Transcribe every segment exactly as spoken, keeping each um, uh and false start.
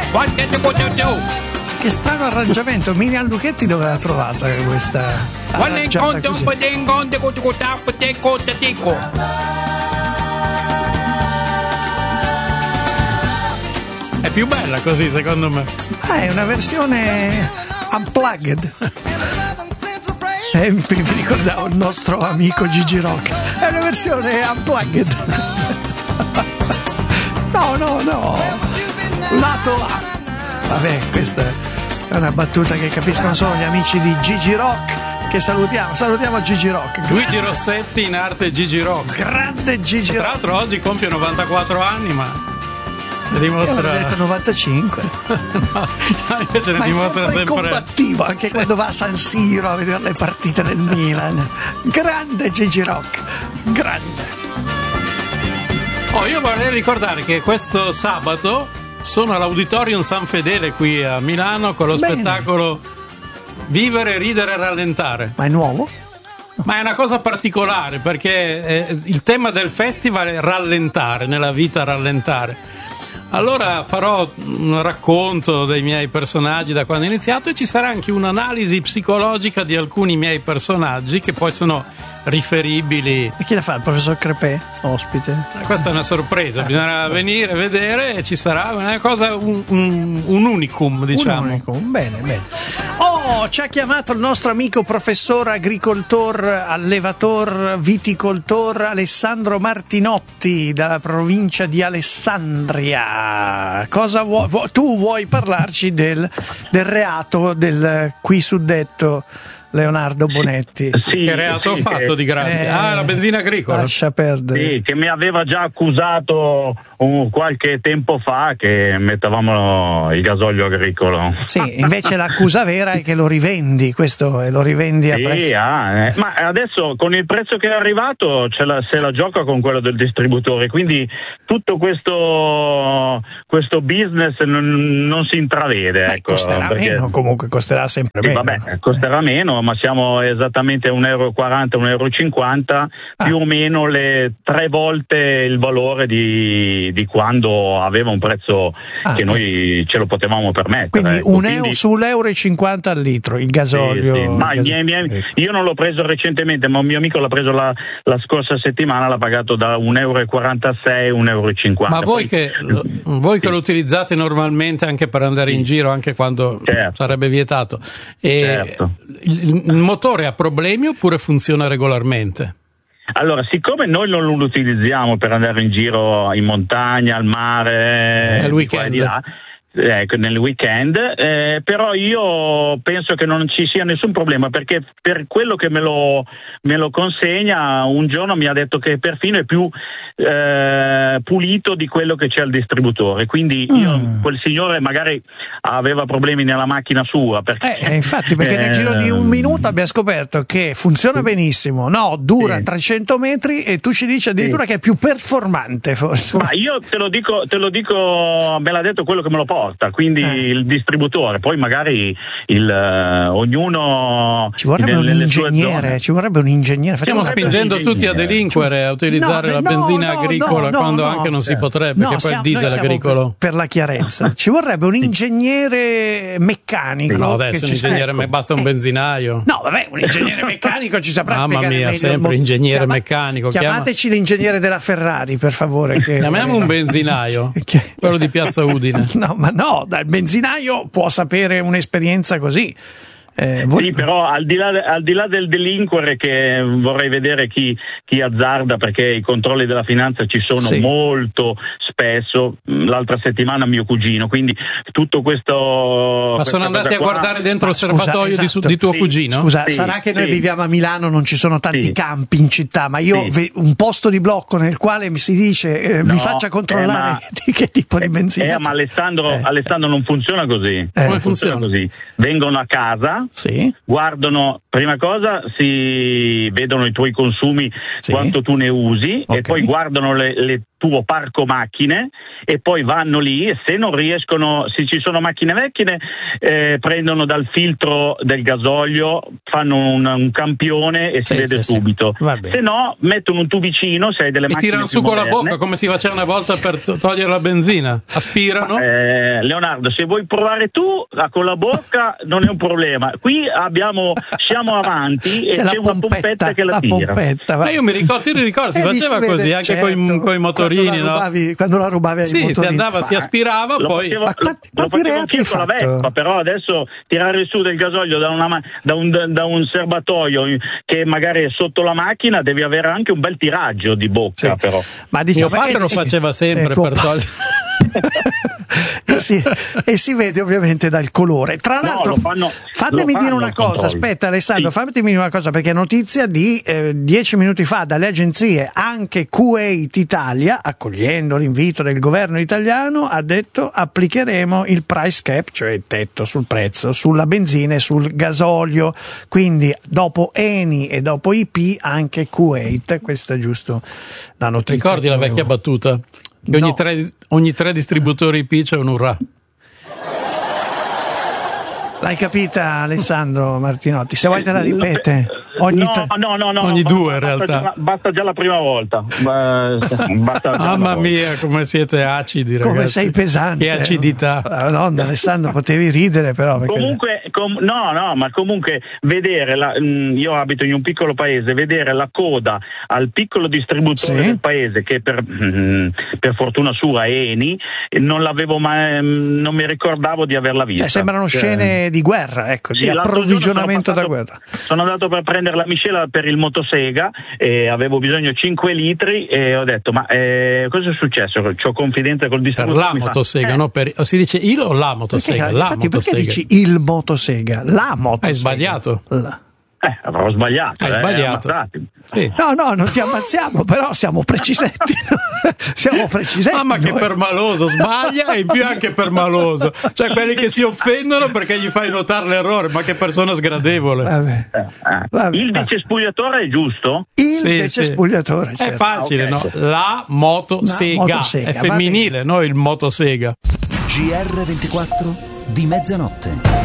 Che strano arrangiamento. Miriam Luchetti dove l'ha trovata questa arrangiata così? È più bella così, secondo me. Ah, è una versione unplugged. Eh, mi ricordavo il nostro amico Gigi Rock. È una versione unplugged. No, no, no. Lato A. Vabbè, questa è una battuta che capiscono solo gli amici di Gigi Rock, che salutiamo. Salutiamo Gigi Rock. Luigi Rossetti in arte Gigi Rock. Grande Gigi Rock. Tra l'altro oggi compie novantaquattro anni, ma ne dimostra. Io ho detto novantacinque. No, invece ne ma dimostra è sempre sempre combattivo anche sì. Quando va a San Siro a vedere le partite del Milan. Grande Gigi Rock, grande. Oh, io vorrei ricordare che questo sabato sono all'Auditorium San Fedele qui a Milano con lo Bene. spettacolo Vivere, ridere e rallentare. Ma è nuovo? Ma è una cosa particolare perché eh, il tema del festival è rallentare, nella vita rallentare. Allora farò un racconto dei miei personaggi da quando ho iniziato e ci sarà anche un'analisi psicologica di alcuni miei personaggi che poi sono riferibili. E chi la fa? Il professor Crepè, ospite? Questa è una sorpresa, bisognerà venire, vedere e ci sarà una cosa, un, un, un unicum, diciamo. Un unicum, bene, bene. Oh, ci ha chiamato il nostro amico professor agricoltor, allevator, viticoltor Alessandro Martinotti dalla provincia di Alessandria. Cosa vuoi? Vu- tu vuoi parlarci del, del reato del qui suddetto Leonardo Bonetti? Sì, che reato sì, ho fatto che, di grazia? eh, ah, la benzina agricola. Lascia perdere. Sì, che mi aveva già accusato un, qualche tempo fa che mettevamo il gasolio agricolo. Sì, invece l'accusa vera è che lo rivendi, questo e lo rivendi a Sì, prezzo. ah, eh. Ma adesso con il prezzo che è arrivato ce la, se la gioca con quello del distributore, quindi tutto questo, questo business non, non si intravede. Beh, ecco, costerà perché, meno, comunque costerà sempre sì, meno. vabbè, costerà meno, ma siamo esattamente a un euro e quaranta, un euro e cinquanta, Ah. più o meno le tre volte il valore di, di quando aveva un prezzo Ah, che noi ce lo potevamo permettere. Quindi ecco. un Quindi- euro sull'euro e cinquanta al litro il Sì, gasolio. sì. Ma il i miei- gasolio. miei- io non l'ho preso recentemente, ma un mio amico l'ha preso la, la scorsa settimana, l'ha pagato da un euro e quarantasei a un euro e cinquanta. Ma voi, Poi- che, voi che Sì. lo utilizzate normalmente anche per andare in giro, anche quando Certo. sarebbe vietato, e Certo. il, il motore ha problemi oppure funziona regolarmente? Allora, siccome noi non lo utilizziamo per andare in giro in montagna, al mare, Nel di qua e weekend. di là, ecco, nel weekend, eh, però io penso che non ci sia nessun problema, perché per quello che me lo, me lo consegna, un giorno mi ha detto che perfino è più eh, pulito di quello che c'è al distributore, quindi io, Mm. quel signore magari aveva problemi nella macchina sua, perché, Eh, infatti, perché nel giro di un minuto abbiamo scoperto che funziona benissimo, no, dura Sì. trecento metri e tu ci dici addirittura che è più performante forse. Ma io te lo dico, te lo dico, me l'ha detto quello che me lo porta, quindi Eh. il distributore, poi magari il, eh, ognuno Ci vorrebbe nelle- un nelle sue ingegnere, zone. ci vorrebbe un ingegnere. Stiamo Facciamo vorrebbe spingendo un tutti a ingegnere. delinquere, a utilizzare No, la no, benzina no, agricola no, quando no, anche non si no. potrebbe, No, che poi siamo- il noi diesel siamo agricolo. per, per la chiarezza ci vorrebbe un ingegnere meccanico. No, che adesso un ci ingegnere, ecco. me basta un Eh, benzinaio. No, vabbè, un ingegnere meccanico ci saprà Mamma spiegare mia, meglio sempre il mo- ingegnere meccanico, chiama- Chiamateci l'ingegnere della Ferrari, per favore. Che... Chiamiamo un benzinaio, Che- quello di Piazza Udine. No, ma no, dal benzinaio può sapere un'esperienza così. Eh, voi- Sì, però al di là, al di là del delinquere, che vorrei vedere chi, chi azzarda, perché i controlli della finanza ci sono Sì. molto spesso. L'altra settimana mio cugino, quindi tutto questo. Ma sono andati a guardare dentro il Ma scusa, serbatoio di, su- esatto. di tuo Sì, cugino? Scusa, Sì, sarà che noi sì. viviamo a Milano, non ci sono tanti Sì. campi in città, ma io Sì. ve- un posto di blocco nel quale mi si dice eh, No, mi faccia controllare eh, ma- di che tipo di benzina Eh, c'è. ma Alessandro, Eh, Alessandro non funziona così. Eh. Come funziona? così. Vengono a casa, Sì. guardano, prima cosa si vedono i tuoi consumi, sì, quanto tu ne usi, okay, e poi guardano le, le tuo parco macchine e poi vanno lì e se non riescono, se ci sono macchine vecchie, eh, prendono dal filtro del gasolio, fanno un, un campione e si sì, vede sì, subito. Sì. Se no mettono un tubicino, se hai delle e macchine tirano su con la bocca come si faceva una volta per to- togliere la benzina, aspirano. Eh, Leonardo, se vuoi provare tu con la bocca non è un problema, qui abbiamo siamo avanti e c'è, c'è una pompetta, pompetta che la, la tira. Pompetta, ma io mi ricordo, ti ricordo si faceva così vede, anche certo, con i motori. Quando la rubavi, no? quando la rubavi ai sì, motorini. si andava, si aspirava, lo poi facevo, ma quanti, lo, quanti lo reati hai fatto? Vespa, però adesso tirare su del gasolio da, una, da, un, da un serbatoio che magari è sotto la macchina devi avere anche un bel tiraggio di bocca, sì, però. Ma diciamo, mio padre lo faceva sempre per togliere e, si, e si vede ovviamente dal colore. Tra l'altro, no, fanno, fatemi dire una cosa, controllo. Aspetta Alessandro, sì, fatemi dire una cosa, perché è notizia di eh, dieci minuti fa dalle agenzie, anche Kuwait Italia, accogliendo l'invito del governo italiano, ha detto applicheremo il price cap, cioè il tetto sul prezzo, sulla benzina e sul gasolio, quindi dopo Eni e dopo I P anche Kuwait, questa è giusto la notizia. Ricordi la vecchia battuta? Che ogni, no. tre, ogni tre distributori I P c'è un urrà. L'hai capita Alessandro Martinotti? Se vuoi te la ripete. Ogni no, tre... no, no, no, ogni no, due in basta realtà. Già, basta già la prima volta. Basta Mamma mia, come siete acidi, ragazzi. Come sei pesante. Che acidità. Madonna, Alessandro, potevi ridere però. Perché... Comunque, com- no, no, ma comunque vedere, la, io abito in un piccolo paese, vedere la coda al piccolo distributore, sì, del paese, che per, per fortuna sua è Eni, non l'avevo mai, non mi ricordavo di averla vista. Cioè, sembrano scene eh... di guerra, ecco, sì, di approvvigionamento da guerra. Sono andato per prendere la miscela per il motosega e avevo bisogno cinque litri e ho detto ma eh, cosa è successo? C'ho confidenza col distributore. Per la motosega, fa, eh. no? Per, si dice il o la motosega? Perché, la infatti, motosega. Perché dici il motosega? La motosega. Hai sbagliato. La. Eh, avrò sbagliato. Hai eh, sbagliato. Sì. No, no, non ti ammazziamo, però siamo precisetti. siamo precisetti. Mamma che permaloso, sbaglia e in più anche permaloso. Cioè quelli che si offendono perché gli fai notare l'errore, ma che persona sgradevole. Vabbè. Eh, eh. Vabbè. Il decespugliatore è giusto? Il sì, decespugliatore, sì, certo. È facile, ah, okay. no? La motosega. motosega. È femminile, no? Il motosega. G R ventiquattro di mezzanotte.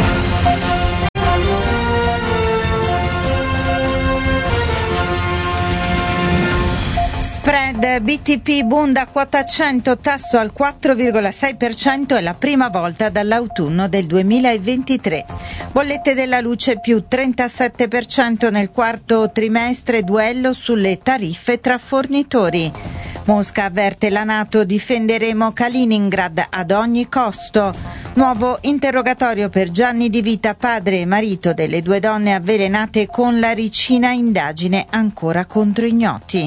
Spread B T P Bund a quota cento, tasso al quattro virgola sei per cento, è la prima volta dall'autunno del duemilaventitré. Bollette della luce più trentasette per cento nel quarto trimestre, duello sulle tariffe tra fornitori. Mosca avverte la NATO, difenderemo Kaliningrad ad ogni costo. Nuovo interrogatorio per Gianni Di Vita, padre e marito delle due donne avvelenate con la ricina, indagine ancora contro ignoti.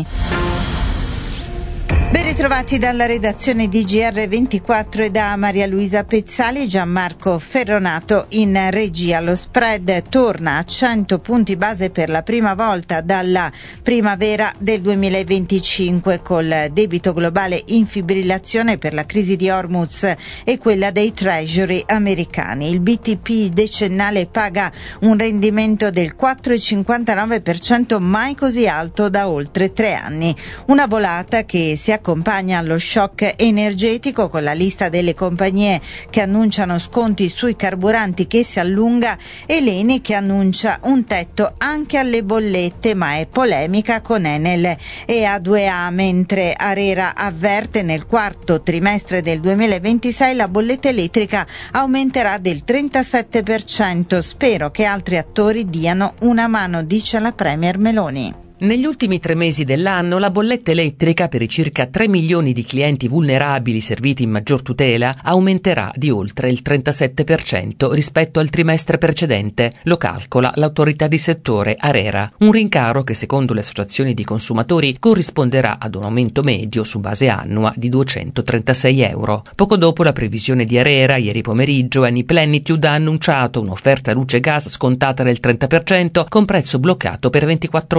Ben ritrovati dalla redazione di G R ventiquattro e da Maria Luisa Pezzali e Gianmarco Ferronato in regia. Lo spread torna a cento punti base per la prima volta dalla primavera del duemilaventicinque, col debito globale in fibrillazione per la crisi di Hormuz e quella dei treasury americani. Il B T P decennale paga un rendimento del quattro virgola cinquantanove per cento, mai così alto da oltre tre anni. Una volata che si accompagna allo shock energetico, con la lista delle compagnie che annunciano sconti sui carburanti che si allunga e l'Eni che annuncia un tetto anche alle bollette, ma è polemica con Enel e A due A, mentre Arera avverte nel quarto trimestre del duemilaventisei la bolletta elettrica aumenterà del trentasette per cento. Spero che altri attori diano una mano, dice la Premier Meloni. Negli ultimi tre mesi dell'anno la bolletta elettrica per i circa tre milioni di clienti vulnerabili serviti in maggior tutela aumenterà di oltre il trentasette per cento rispetto al trimestre precedente, lo calcola l'autorità di settore Arera. Un rincaro che secondo le associazioni di consumatori corrisponderà ad un aumento medio su base annua di duecentotrentasei euro. Poco dopo la previsione di Arera, ieri pomeriggio Eni Plenitude ha annunciato un'offerta luce gas scontata del trenta per cento con prezzo bloccato per ventiquattro mesi.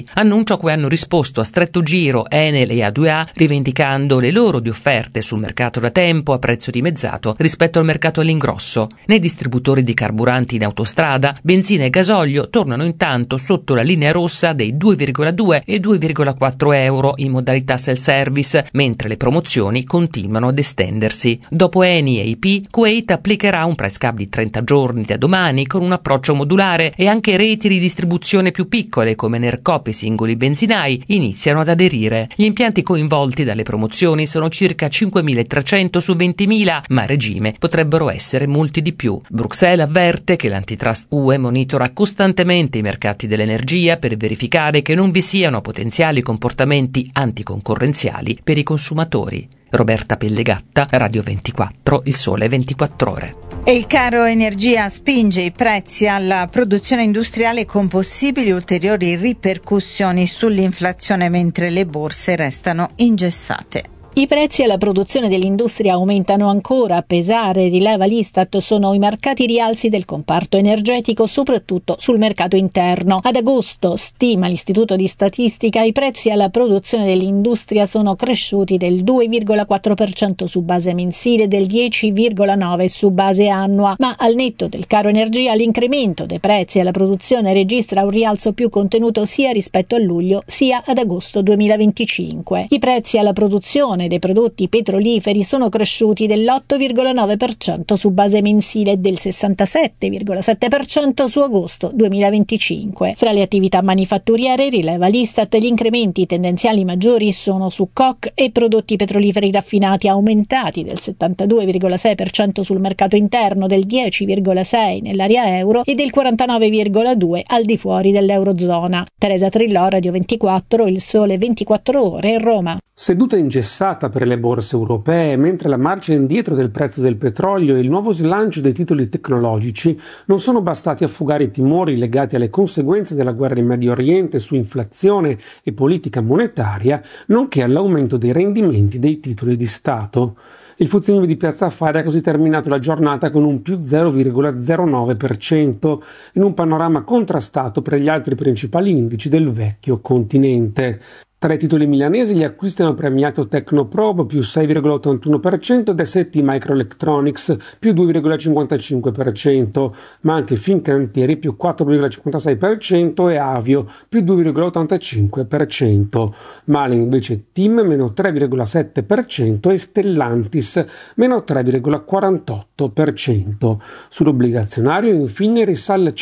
annuncio a cui hanno risposto a stretto giro Enel e A due A, rivendicando le loro di offerte sul mercato da tempo a prezzo dimezzato rispetto al mercato all'ingrosso. Nei distributori di carburanti in autostrada, benzina e gasolio tornano intanto sotto la linea rossa dei due virgola due e due virgola quattro euro in modalità self-service, mentre le promozioni continuano ad estendersi. Dopo Eni e I P, Kuwait applicherà un price cap di trenta giorni da domani con un approccio modulare, e anche reti di distribuzione più piccole come Nercop e singoli benzinai iniziano ad aderire. Gli impianti coinvolti dalle promozioni sono circa cinquemilatrecento su ventimila, ma a regime potrebbero essere molti di più. Bruxelles avverte che l'antitrust U E monitora costantemente i mercati dell'energia per verificare che non vi siano potenziali comportamenti anticoncorrenziali per i consumatori. Roberta Pellegatta, Radio ventiquattro, Il Sole ventiquattro Ore. E il caro energia spinge i prezzi alla produzione industriale con possibili ulteriori ripercussioni sull'inflazione, mentre le borse restano ingessate. I prezzi alla produzione dell'industria aumentano ancora. A pesare, rileva l'Istat, sono i marcati rialzi del comparto energetico, soprattutto sul mercato interno. Ad agosto, stima l'Istituto di Statistica, i prezzi alla produzione dell'industria sono cresciuti del due virgola quattro per cento su base mensile e del dieci virgola nove per cento su base annua, ma al netto del caro energia l'incremento dei prezzi alla produzione registra un rialzo più contenuto sia rispetto a luglio sia ad agosto duemilaventicinque. I prezzi alla produzione dei prodotti petroliferi sono cresciuti dell'otto virgola nove per cento su base mensile e del sessantasette virgola sette per cento su agosto duemilaventicinque. Fra le attività manifatturiere, rileva l'Istat, gli incrementi tendenziali maggiori sono su coke e prodotti petroliferi raffinati, aumentati del settantadue virgola sei per cento sul mercato interno, del dieci virgola sei per cento nell'area euro e del quarantanove virgola due per cento al di fuori dell'eurozona. Teresa Trillò, Radio ventiquattro, Il Sole ventiquattro Ore, Roma. Seduta ingessata per le borse europee, mentre la marcia indietro del prezzo del petrolio e il nuovo slancio dei titoli tecnologici non sono bastati a fugare i timori legati alle conseguenze della guerra in Medio Oriente su inflazione e politica monetaria, nonché all'aumento dei rendimenti dei titoli di Stato. Il Fuzzimib di Piazza Affari ha così terminato la giornata con un più zero virgola zero nove per cento, in un panorama contrastato per gli altri principali indici del vecchio continente. Tra i titoli milanesi gli acquisti hanno premiato Tecnoprobe più sei virgola ottantuno per cento ed S T Microelectronics più due virgola cinquantacinque per cento, ma anche Fincantieri più quattro virgola cinquantasei per cento e Avio più due virgola ottantacinque per cento. Male invece Tim meno tre virgola sette per cento e Stellantis meno tre virgola quarantotto per cento. Sull'obbligazionario infine risale